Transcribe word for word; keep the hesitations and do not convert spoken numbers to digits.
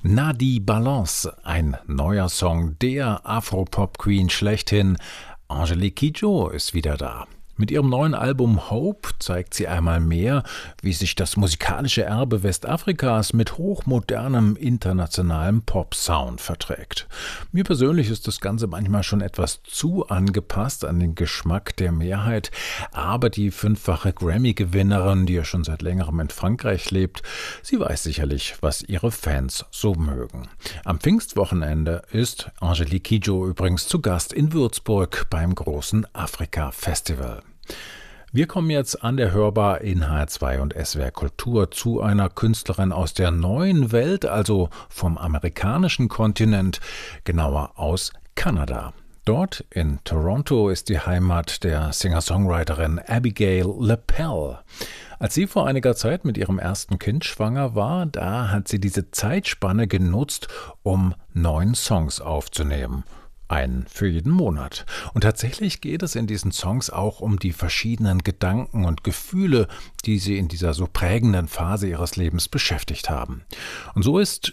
Nadi Balance, ein neuer Song der Afropop-Queen schlechthin. Angélique Kidjo ist wieder da. Mit ihrem neuen Album Hope zeigt sie einmal mehr, wie sich das musikalische Erbe Westafrikas mit hochmodernem internationalem Pop-Sound verträgt. Mir persönlich ist das Ganze manchmal schon etwas zu angepasst an den Geschmack der Mehrheit, aber die fünffache Grammy-Gewinnerin, die ja schon seit längerem in Frankreich lebt, sie weiß sicherlich, was ihre Fans so mögen. Am Pfingstwochenende ist Angélique Kidjo übrigens zu Gast in Würzburg beim großen Afrika-Festival. Wir kommen jetzt an der Hörbar in H R zwei und S W R Kultur zu einer Künstlerin aus der neuen Welt, also vom amerikanischen Kontinent, genauer aus Kanada. Dort in Toronto ist die Heimat der Singer-Songwriterin Abigail LaPelle. Als sie vor einiger Zeit mit ihrem ersten Kind schwanger war, da hat sie diese Zeitspanne genutzt, um neun Songs aufzunehmen. Einen für jeden Monat. Und tatsächlich geht es in diesen Songs auch um die verschiedenen Gedanken und Gefühle, die sie in dieser so prägenden Phase ihres Lebens beschäftigt haben. Und so ist